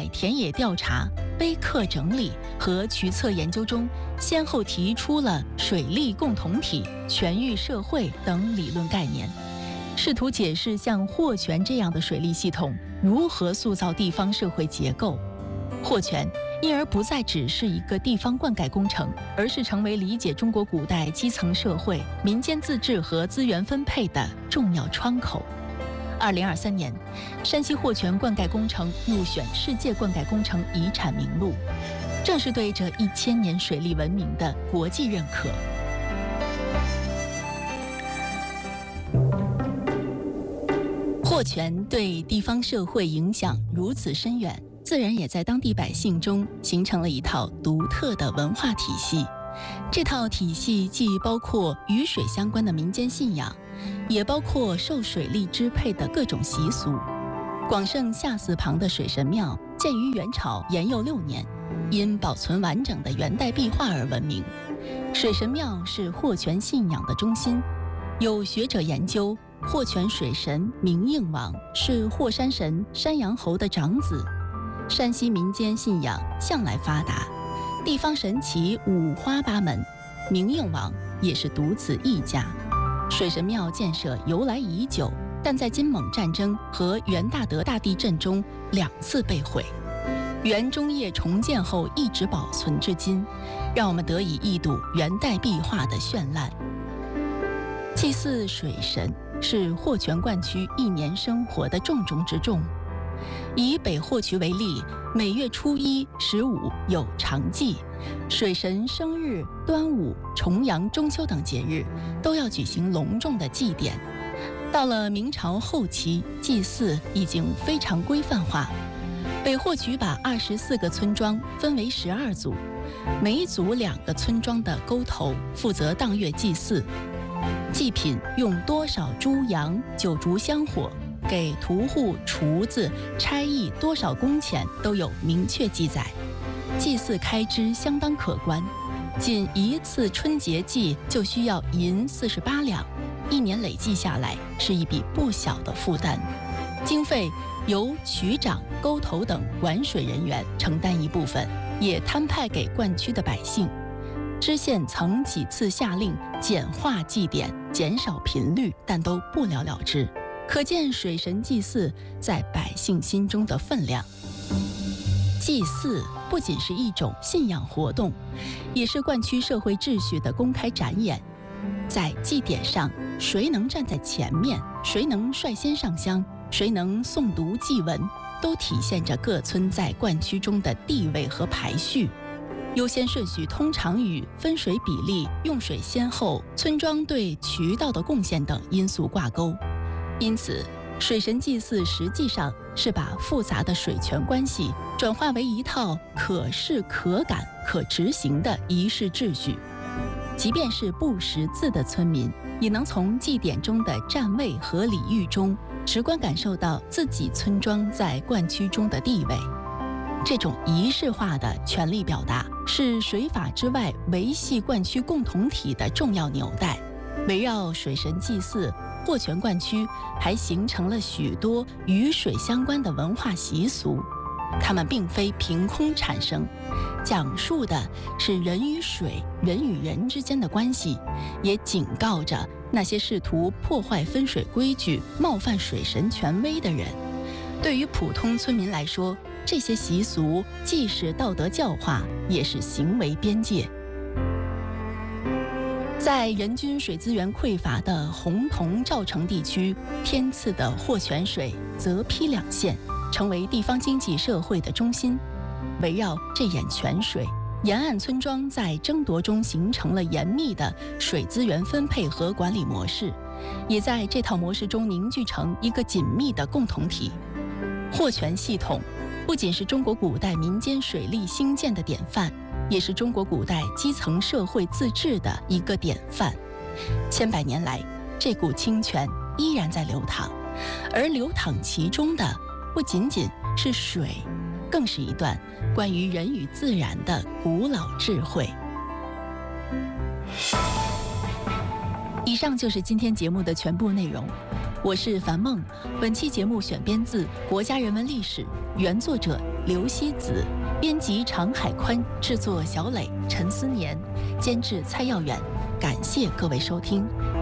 在田野调查、碑刻整理和渠测研究中，先后提出了水利共同体、全域社会等理论概念，试图解释像霍泉这样的水利系统如何塑造地方社会结构。霍泉因而不再只是一个地方灌溉工程，而是成为理解中国古代基层社会、民间自治和资源分配的重要窗口。2023年，山西霍泉灌溉工程入选世界灌溉工程遗产名录，正是对这1000年水利文明的国际认可。霍泉对地方社会影响如此深远，自然也在当地百姓中形成了一套独特的文化体系。这套体系既包括与水相关的民间信仰，也包括受水利支配的各种习俗。广胜下寺旁的水神庙建于元朝延佑6年，因保存完整的元代壁画而闻名。水神庙是霍泉信仰的中心，有学者研究，霍泉水神明应王是霍山神山阳侯的长子。山西民间信仰向来发达，地方神奇五花八门，明应王也是独此一家。水神庙建设由来已久，但在金蒙战争和元大德大地震中2次被毁。元中叶重建后一直保存至今，让我们得以一睹元代壁画的绚烂。祭祀水神是霍泉灌区1年生活的重中之重。以北霍渠为例，每月初1、15有长祭，水神生日、端午、重阳、中秋等节日都要举行隆重的祭典。到了明朝后期，祭祀已经非常规范化。北霍渠把24个村庄分为12组，每一组2个村庄的沟头负责当月祭祀，祭品用多少猪羊、酒烛香火，给屠户、厨子、差役多少工钱都有明确记载。祭祀开支相当可观，仅一次春节祭就需要银48两，1年累计下来是一笔不小的负担。经费由渠长、沟头等管水人员承担一部分，也摊派给灌区的百姓。知县曾几次下令简化祭典，减少频率，但都不了了之。可见水神祭祀在百姓心中的分量。祭祀不仅是一种信仰活动，也是灌区社会秩序的公开展演。在祭典上，谁能站在前面，谁能率先上香，谁能诵读祭文，都体现着各村在灌区中的地位和排序。优先顺序通常与分水比例、用水先后、村庄对渠道的贡献等因素挂钩。因此，水神祭祀实际上是把复杂的水权关系转化为一套可视、可感、可执行的仪式秩序。即便是不识字的村民，也能从祭典中的站位和礼遇中，直观感受到自己村庄在灌区中的地位。这种仪式化的权力表达，是水法之外维系灌区共同体的重要纽带。围绕水神祭祀，霍泉灌区还形成了许多与水相关的文化习俗，它们并非凭空产生，讲述的是人与水、人与人之间的关系，也警告着那些试图破坏分水规矩、冒犯水神权威的人。对于普通村民来说，这些习俗既是道德教化，也是行为边界。在人均水资源匮乏的洪洞赵城地区，天赐的霍泉水则披两线，成为地方经济社会的中心。围绕这眼泉水，沿岸村庄在争夺中形成了严密的水资源分配和管理模式，也在这套模式中凝聚成一个紧密的共同体。霍泉系统不仅是中国古代民间水利兴建的典范，也是中国古代基层社会自治的一个典范。千百年来，这股清泉依然在流淌，而流淌其中的不仅仅是水，更是一段关于人与自然的古老智慧。以上就是今天节目的全部内容。 我是樊梦。本期节目选编自《国家人文历史》，原作者刘希子，编辑常海宽，制作小磊、陈思年，监制蔡耀远。感谢各位收听。